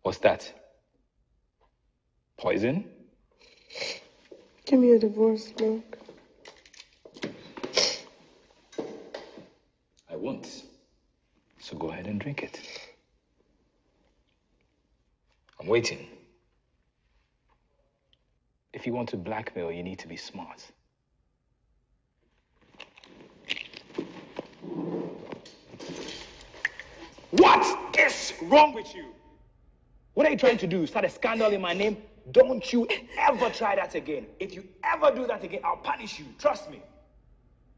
What's that? Poison? Give me a divorce, Mark. I won't. So go ahead and drink it. I'm waiting. If you want to blackmail, you need to be smart. What is wrong with you? What are you trying to do? Start a scandal in my name? Don't you ever try that again. If you ever do that again, I'll punish you. Trust me.